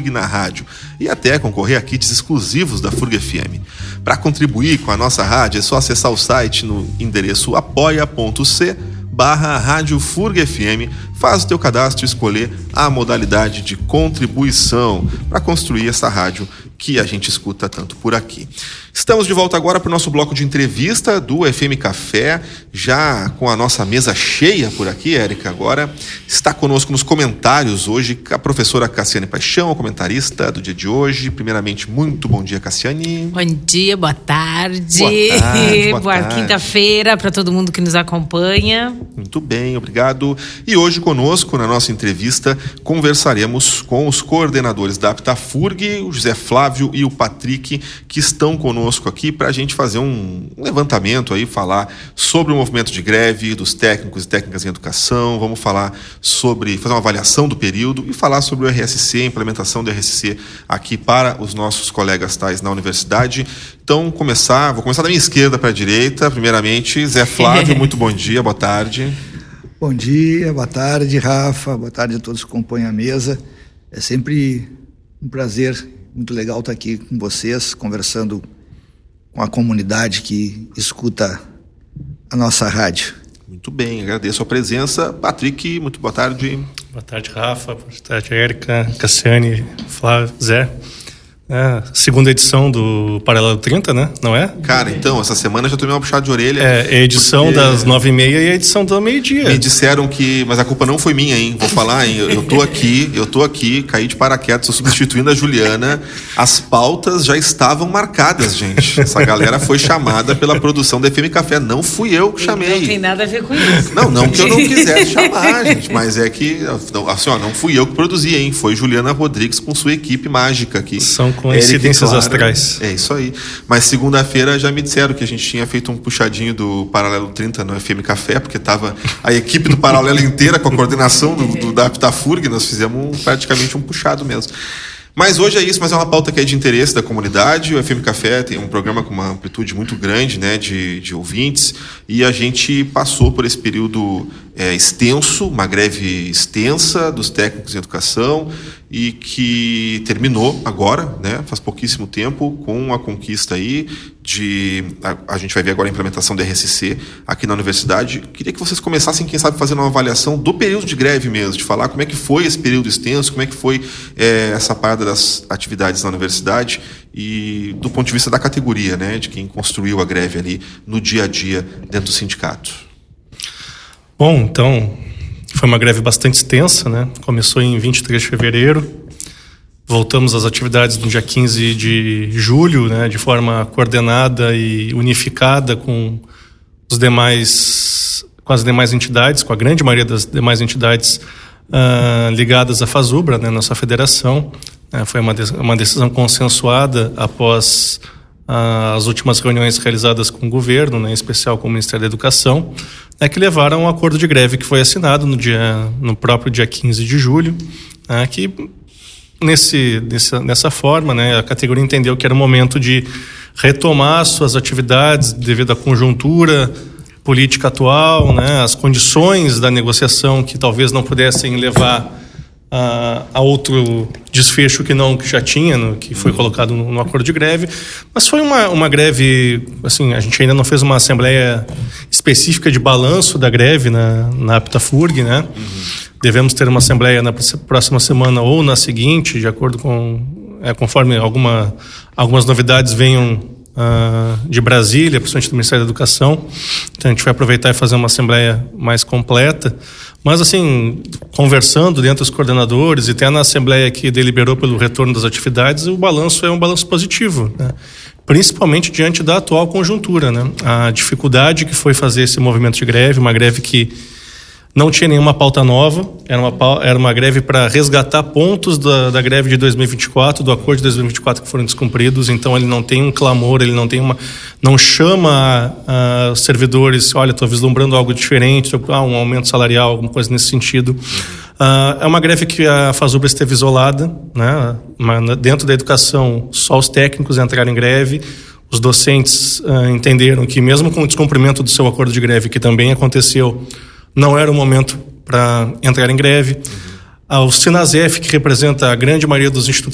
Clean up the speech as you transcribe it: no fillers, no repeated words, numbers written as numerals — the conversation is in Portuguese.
FURG na rádio e até concorrer a kits exclusivos da FURG FM. Para contribuir com a nossa rádio é só acessar o site no endereço apoia.c/Rádio FURG FM, faz o teu cadastro e escolher a modalidade de contribuição para construir essa rádio que a gente escuta tanto por aqui. Estamos de volta agora para o nosso bloco de entrevista do FM Café, já com a nossa mesa cheia por aqui, Érica. Agora está conosco nos comentários hoje a professora Cassiane Paixão, a comentarista do dia de hoje. Primeiramente, muito bom dia, Cassiane. Bom dia, boa tarde. Boa quinta-feira para todo mundo que nos acompanha. Muito bem, obrigado. E hoje conosco, na nossa entrevista, conversaremos com os coordenadores da APTA-FURG, o José Flávio e o Patrick, que estão conosco aqui para a gente fazer um levantamento aí, falar sobre o movimento de greve dos técnicos e técnicas em educação. Vamos falar sobre, fazer uma avaliação do período e falar sobre o RSC, a implementação do RSC aqui para os nossos colegas tais na universidade. Então, vou começar da minha esquerda para a direita. Primeiramente, Zé Flávio, muito bom dia, boa tarde. Bom dia, boa tarde, Rafa, boa tarde a todos que compõem a mesa. É sempre um prazer, muito legal estar aqui com vocês, conversando com a comunidade que escuta a nossa rádio. Muito bem, agradeço a presença. Patrick, muito boa tarde. Boa tarde, Rafa, boa tarde, Érica, Cassiane, Flávio, Zé. Segunda edição do Paralelo 30, né? Não é? Cara, então, essa semana eu já tomei uma puxada de orelha. É a edição das 9h30 e a edição do meio-dia. Me disseram que... Mas a culpa não foi minha, hein? Vou falar, hein? Eu tô aqui, caí de paraquedas, tô substituindo a Juliana. As pautas já estavam marcadas, gente. Essa galera foi chamada pela produção da FM Café. Não fui eu que chamei. Não tem nada a ver com isso. Não que eu não quisesse chamar, gente. Mas é que... Assim, não fui eu que produzi, hein? Foi Juliana Rodrigues com sua equipe mágica aqui. São coincidências astrais. É isso aí. Mas segunda-feira já me disseram que a gente tinha feito um puxadinho do Paralelo 30 no FM Café, porque estava a equipe do Paralelo inteira com a coordenação da APTA-FURG, nós fizemos praticamente um puxado mesmo. Mas hoje é isso, mas é uma pauta que é de interesse da comunidade. O FM Café tem um programa com uma amplitude muito grande, né, de ouvintes, e a gente passou por esse período extenso, uma greve extensa dos técnicos em educação, e que terminou agora, né, faz pouquíssimo tempo, com a conquista aí a gente vai ver agora a implementação do RSC aqui na universidade. Queria que vocês começassem, quem sabe, fazendo uma avaliação do período de greve mesmo, de falar como é que foi esse período extenso, como é que foi essa parada das atividades na universidade e do ponto de vista da categoria, né, de quem construiu a greve ali no dia a dia dentro do sindicato. Bom, então, foi uma greve bastante extensa, né? Começou em 23 de fevereiro, voltamos às atividades no dia 15 de julho, né? De forma coordenada e unificada com as demais entidades, com a grande maioria das demais entidades ligadas à FASUBRA, né? Nossa federação. Foi uma decisão consensuada após as últimas reuniões realizadas com o governo, né? Em especial com o Ministério da Educação, que levaram a um acordo de greve que foi assinado no próprio dia 15 de julho, que nessa forma, né, a categoria entendeu que era o momento de retomar suas atividades devido à conjuntura política atual, né, as condições da negociação que talvez não pudessem levar a outro desfecho que já tinha, que foi colocado no acordo de greve. Mas foi uma greve, assim, a gente ainda não fez uma assembleia específica de balanço da greve na APTA-FURG, né? Devemos ter uma assembleia na próxima semana ou na seguinte, de acordo com conforme algumas novidades venham de Brasília, principalmente do Ministério da Educação. Então a gente vai aproveitar e fazer uma assembleia mais completa. Mas, assim, conversando dentro dos coordenadores e até na assembleia que deliberou pelo retorno das atividades, o balanço é um balanço positivo, né? Principalmente diante da atual conjuntura, né? A dificuldade que foi fazer esse movimento de greve, uma greve que não tinha nenhuma pauta nova, era uma greve para resgatar pontos da greve de 2024, do acordo de 2024 que foram descumpridos. Então ele não tem um clamor, ele não chama os servidores, olha, estou vislumbrando algo diferente, um aumento salarial, alguma coisa nesse sentido. É uma greve que a FASUBRA esteve isolada, né? Dentro da educação, só os técnicos entraram em greve. Os docentes entenderam que mesmo com o descumprimento do seu acordo de greve, que também aconteceu, não era o momento para entrar em greve. O Sinasef, que representa a grande maioria dos institutos